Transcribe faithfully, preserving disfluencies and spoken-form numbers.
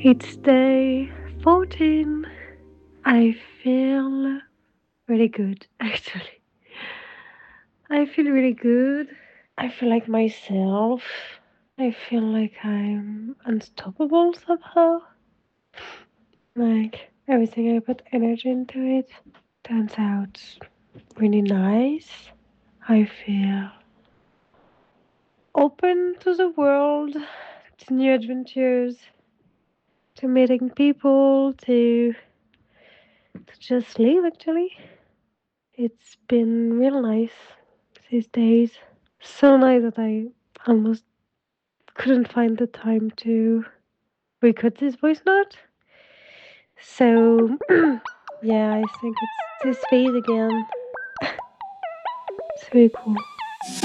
It's day fourteen. I feel really good, actually. I feel really good. I feel like myself. I feel like I'm unstoppable somehow. Like everything I put energy into it turns out really nice. I feel open to the world, to new adventures, to meeting people, to, to just live actually. It's been real nice these days. So nice that I almost couldn't find the time to record this voice note. So, yeah, I think it's this phase again. It's very cool.